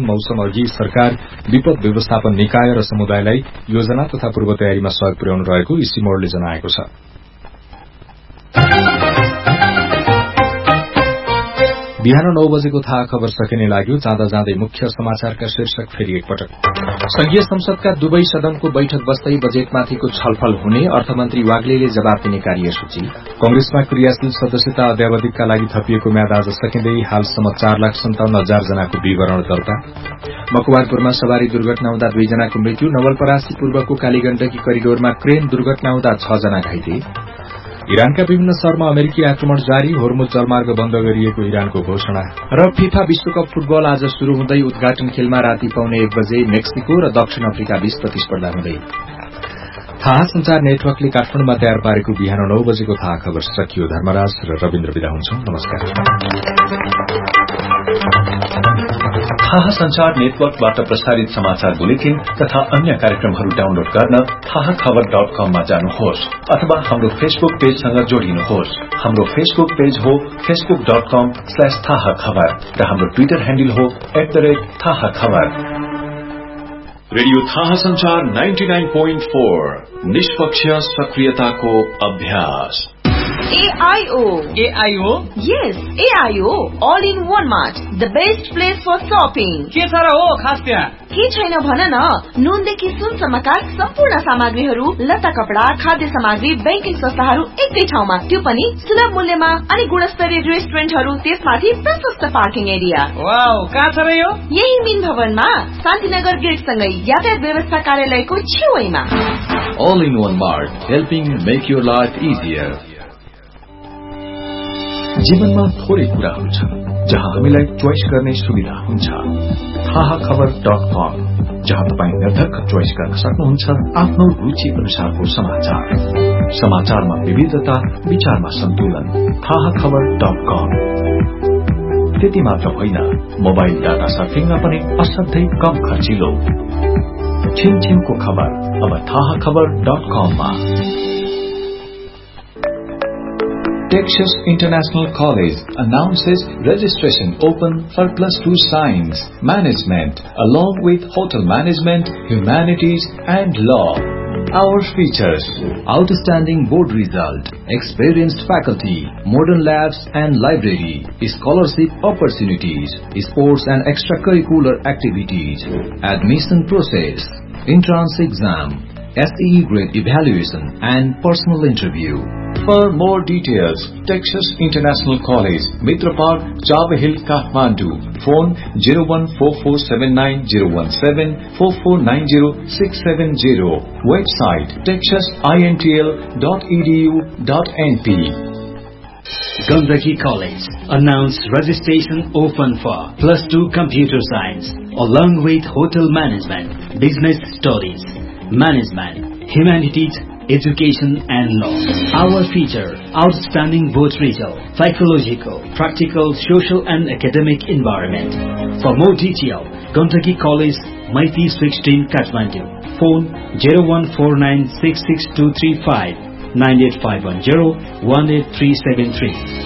मौसम अघि सरकार विपद व्यवस्थापन निकाय र समुदायलाई योजना तथा पूर्व तयारीमा सहयोग पुर्याउनु रहेको इस्टिमोरले जनाएको छ। बिहान 9 बजेको थाहा खबर सकिने लाग्यो। जाँदा जाँदै मुख्य समाचारका शीर्षक फेरि एकपटक। संघीय संसदका दुवै सदनको बैठक बस्दै बजेटमाथिको छलफल हुने, अर्थमन्त्री वाग्लेले जवाब दिने कार्यसूची। कंग्रेसमा क्रियाशील सदस्यता अध्यावधिकका लागि थपिएको म्याद आज सकिँदै हालसम्म 4,57,000 जनाको विवरण दर्ता। मकवानपुरमा सवारी दुर्घटना हुँदा 2 जनाको मृत्यु। नवलपरासी पूर्वको कालीगण्डकी करिडोरमा क्रेन दुर्घटना हुँदा 6 जना घाइते। इरानका विभिन्न शहरमा अमेरिकी आक्रमण जारी, होर्मुज जलमार्ग बन्द गरिएको इरानको घोषणा। र फिफा विश्वकप फुटबल आज शुरू हुँदै उद्घाटन खेलमा राति पाउने 1 बजे मेक्सिको र दक्षिण अफ्रिका बीच प्रतिस्पर्धा हुँदै। थाहा संचार नेटवर्कले काठमाडौँमा तयार पारेको बिहान 9 बजेको थाहा खबर सकियो। धर्मराज र रविन्द्र विदा हुन्छौं। नमस्कार। थाहा संचार नेटवर्कबाट प्रसारित समाचार बुलेटिन तथा अन्य कार्यक्रमहरू डाउनलोड गर्न थाहाखबर.com मा जानुहोस् अथवा हाम्रो फेसबुक पेजसँग जोडिनुहोस्। हाम्रो फेसबुक पेज हो facebook.com/थाहाखबर र हाम्रो ट्विटर ह्यान्डल हो @थाहाखबर। रेडियो थाहा संचार 99.4 निष्पक्ष सक्रियताको अभ्यास। AIO? Yes, AIO. All in one mart. The best place for shopping. के छ र हो खास त्यहाँ? के छैन भन न। नुनदेखि सुनसम्मका सम्पूर्ण सामग्रीहरू, लत्ता कपडा, खाद्य सामग्री, बैंकिङ संस्थाहरू एकै ठाउँमा, त्यो पनि सुलभ मूल्यमा। अनि गुणस्तरीय रेस्टुरेन्टहरू, त्यसमाथि प्रशस्त पार्किङ एरिया। वाउ, कहाँ छ र यो? यही मिन भवनमा, शान्तिनगर गेटसँगै यातायात व्यवस्था कार्यालयको छेउमा। All in one mart, helping make your life easier. जीवनमा थोरै कुराहरू छन् जहाँ हामीलाई चोइस गर्ने सुविधा हुन्छ। थाहाखबर.com, जहाँ तपाईँ निर्धक्क चोइस गर्न सक्नुहुन्छ आफ्नो रुचि अनुसारको समाचार। समाचारमा विविधता, विचारमा सन्तुलन। थाहाखबर.com। त्यति मात्र होइन, मोबाइल डाटा सर्फिङमा पनि असाध्यै कम खर्चिलो। छिनछिनको खबर अब थाहाखबर.com मा। Texas International College announces registration open for +2 Science, Management, along with Hotel Management, Humanities and Law. Our features: outstanding board result, experienced faculty, modern labs and library, scholarship opportunities, sports and extracurricular activities, admission process, entrance exam, SEE grade evaluation and personal interview. For more details, Texas International College, Mitra Park, Chava Hill, Kathmandu. Phone 0144790117 4490-670. Website texasintl.edu.np. Gandaki College announced registration open for +2 Computer Science along with Hotel Management, Business Studies, Management, Humanities, Education and Law. Our feature: outstanding both result, psychological, practical, social and academic environment. For more detail, Gandaki College, Maiti 16, Kathmandu. Phone 01496623598510 18373.